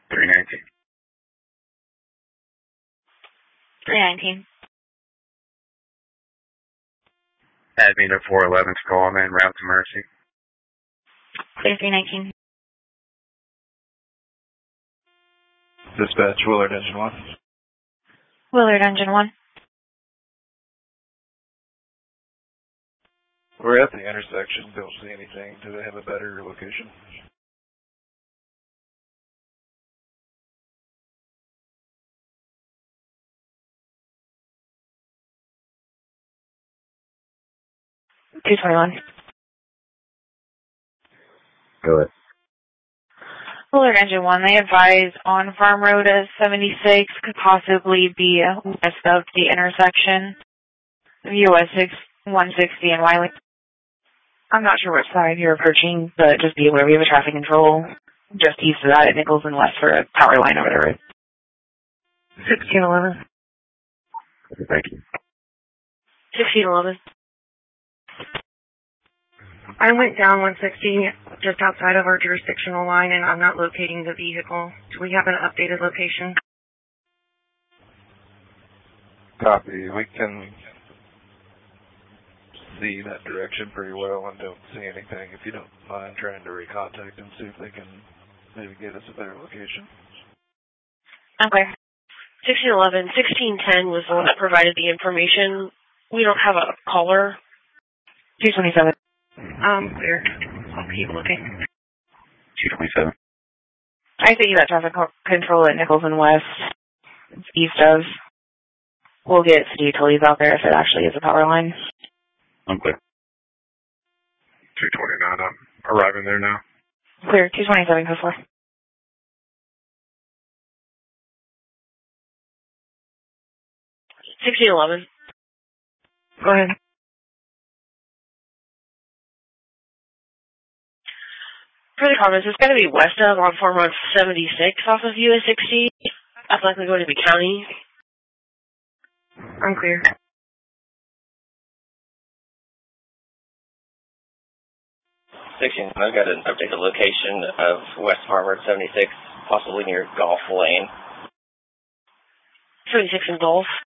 319. 319. Add me to 411 Tacoma en route to Mercy. Clear 319. Dispatch, Willard Engine 1. Willard Engine 1. We're at the intersection. Don't see anything. Do they have a better location? $221. Go ahead. Willard Engine 1, they advise on Farm Road 76 could possibly be west of the intersection of US 160 and Wiley. I'm not sure which side you're approaching, but just be aware we have a traffic control just east of that at Nichols and west for a power line over the road. 1611. Thank you. 1611. I went down 160 just outside of our jurisdictional line, and I'm not locating the vehicle. Do we have an updated location? Copy. We can see that direction pretty well and don't see anything. If you don't mind trying to recontact them, see if they can maybe get us a better location. Okay. 1611. 1610 was the one that provided the information. We don't have a caller. 227. Clear. I'll keep looking. 227. I think that traffic control at Nichols and West, east of. We'll get city utilities out there if it actually is a power line. I'm clear. 229. I'm arriving there now. Clear. 227, Coastler. Go ahead. For the comments, it's going to be west of on Farm Road 76 off of US 60. That's likely going to be county. I'm clear. 16, I've got an updated location of West Farm Road 76, possibly near Golf Lane. 76 in Gulf.